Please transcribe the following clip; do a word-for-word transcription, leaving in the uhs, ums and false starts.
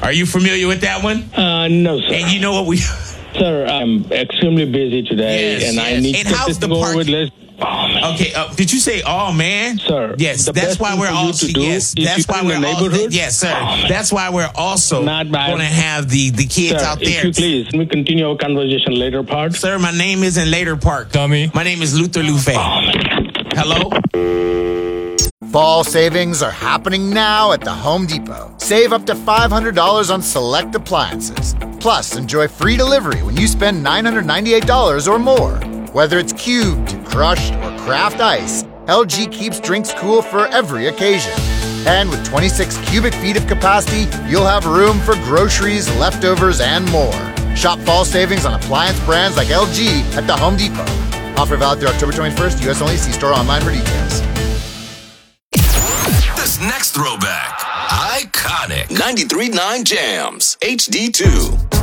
Are you familiar with that one? Uh, no, sir. And you know what we... Sir, I'm extremely busy today, Yes, and yes. I need And to how's get the this over park- with. Let's- Oh, man. Okay, uh, did you say, oh, man? Sir, Yes, the that's best why thing we're for you also... to do Yes, is that's you why in we're the also... neighborhood. Yes, sir. Oh, That's why we're also Not bad. going to have the, the kids Sir, out if there. you please, can we continue our conversation later part? Sir, my name isn't Later Park. Dummy. My name is Luther Lufe. Hello? Fall savings are happening now at the Home Depot. Save up to five hundred dollars on select appliances. Plus, enjoy free delivery when you spend nine hundred ninety-eight dollars or more. Whether it's cubed, crushed, or craft ice, L G keeps drinks cool for every occasion. And with twenty-six cubic feet of capacity, you'll have room for groceries, leftovers, and more. Shop fall savings on appliance brands like L G at the Home Depot. Offer valid through October twenty-first, U S only. See store online for details. This next throwback, iconic. ninety-three point nine Jams, H D two.